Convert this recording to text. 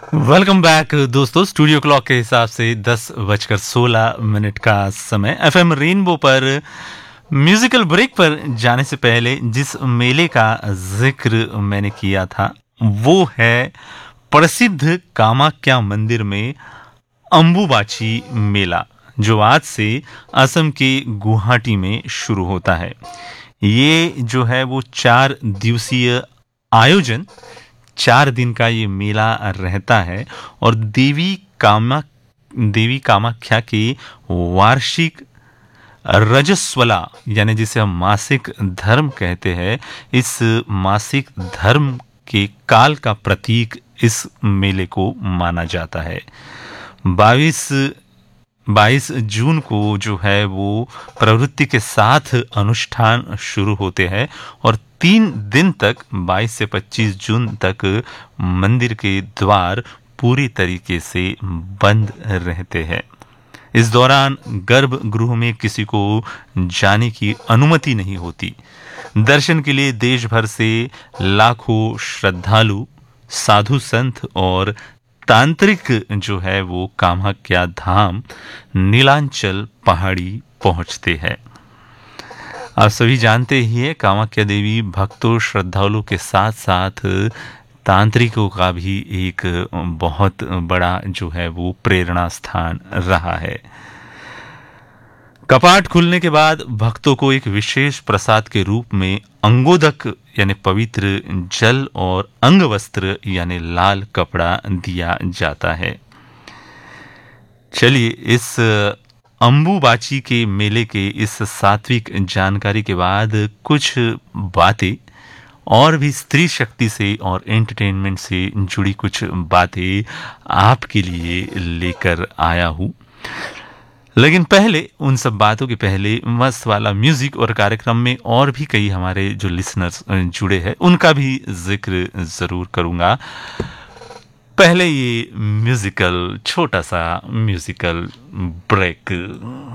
Welcome back दोस्तों। Studio clock के हिसाब से 10 बजकर 16 मिनट का समय एफएम रेनबो पर म्यूजिकल ब्रेक पर जाने से पहले जिस मेले का जिक्र मैंने किया था वो है प्रसिद्ध कामाख्या मंदिर में अंबुबाची मेला, जो आज से असम के गुवाहाटी में शुरू होता है। ये जो है वो 4 दिवसीय आयोजन, 4 दिन का ये मेला रहता है और देवी कामाख्या के वार्षिक रजस्वला, यानी जिसे हम मासिक धर्म कहते हैं, इस मासिक धर्म के काल का प्रतीक इस मेले को माना जाता है। 22 जून को जो है वो प्रवृत्ति के साथ अनुष्ठान शुरू होते हैं और 3 दिन तक 22 से 25 जून तक मंदिर के द्वार पूरी तरीके से बंद रहते हैं। इस दौरान गर्भगृह में किसी को जाने की अनुमति नहीं होती। दर्शन के लिए देश भर से लाखों श्रद्धालु, साधु संत और तांत्रिक जो है वो कामाख्या धाम नीलांचल पहाड़ी पहुंचते हैं। आप सभी जानते ही है, कामाख्या देवी भक्तों श्रद्धालुओं के साथ साथ तांत्रिकों का भी एक बहुत बड़ा जो है वो प्रेरणा स्थान रहा है। कपाट खुलने के बाद भक्तों को एक विशेष प्रसाद के रूप में अंगोदक यानी पवित्र जल और अंग वस्त्र यानी लाल कपड़ा दिया जाता है। चलिए, इस अंबुबाची के मेले के इस सात्विक जानकारी के बाद कुछ बातें और भी स्त्री शक्ति से और एंटरटेनमेंट से जुड़ी कुछ बातें आपके लिए लेकर आया हूँ। लेकिन पहले उन सब बातों के पहले मस्त वाला म्यूजिक, और कार्यक्रम में और भी कई हमारे जो लिसनर्स जुड़े हैं उनका भी जिक्र जरूर करूंगा। पहले ये म्यूजिकल, छोटा सा म्यूजिकल ब्रेक।